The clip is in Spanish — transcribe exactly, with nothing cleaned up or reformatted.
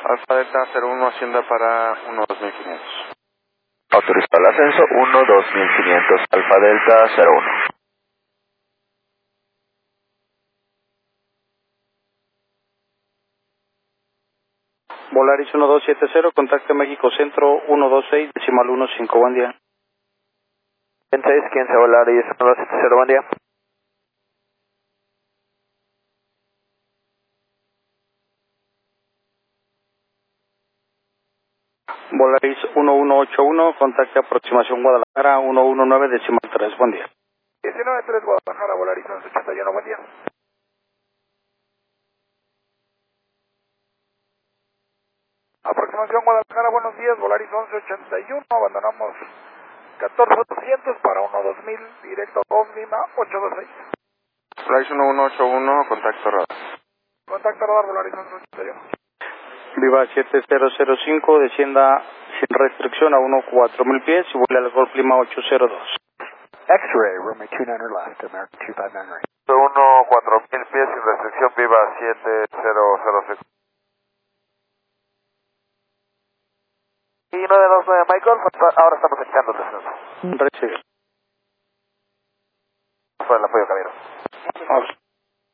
Alfa Delta cero uno, Hacienda para uno dos mil quinientos. Autorizado el ascenso uno dos mil quinientos, Alfa Delta cero uno. Volaris uno dos siete cero, contacte México Centro uno dos seis, decimal uno cinco, buen día. seis, quince Volaris uno dos siete cero, buen día. Volaris uno uno ocho uno, contacte aproximación Guadalajara uno uno nueve, decimal tres, buen día. diecinueve tres Guadalajara, Volaris once ochenta y uno, buen día. Aproximación Guadalajara, buenos días, Volaris once ochenta y uno, abandonamos catorce doscientos para uno dos mil, directo dos Lima ocho dos seis. Volaris uno uno ocho uno, contacto radar. Contacto radar, Volaris once ochenta y uno. Viva siete cero cero cinco, descienda sin restricción a uno cuatro mil pies y vuela al Golf Lima ocho cero dos. X-ray, runway two niner left, American two five nine right. uno cuatro mil pies sin restricción, Viva siete cero cero seis. Y nueve dos nueve Michael, ahora estamos echando el descenso. Recibe. Por el apoyo, caballero. Vamos.